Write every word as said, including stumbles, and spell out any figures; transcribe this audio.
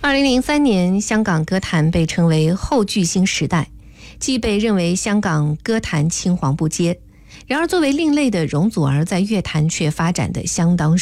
二零零三年，香港歌坛被称为后巨星时代，既被认为香港歌坛青黄不接，然而作为另类的容祖儿在乐坛却发展得相当